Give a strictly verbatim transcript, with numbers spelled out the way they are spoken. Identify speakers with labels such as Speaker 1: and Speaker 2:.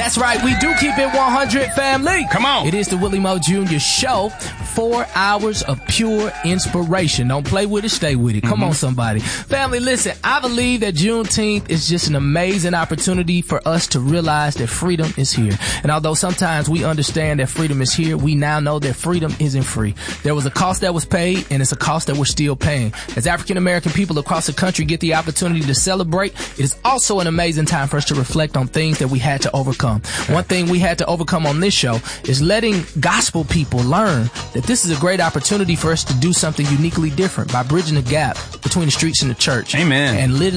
Speaker 1: That's right. We do keep it one hundred, family.
Speaker 2: Come on.
Speaker 1: It is the Willie Moe Junior Show. Four hours of pure inspiration. Don't play with it, stay with it. Come mm-hmm. on, somebody. Family, listen, I believe that Juneteenth is just an amazing opportunity for us to realize that freedom is here. And although sometimes we understand that freedom is here, we now know that freedom isn't free. There was a cost that was paid, and it's a cost that we're still paying. As African American people across the country get the opportunity to celebrate, it is also an amazing time for us to reflect on things that we had to overcome. One thing we had to overcome on this show is letting gospel people learn that this is a great opportunity for us to do something uniquely different by bridging the gap between the streets and the church.
Speaker 2: Amen.
Speaker 1: And literally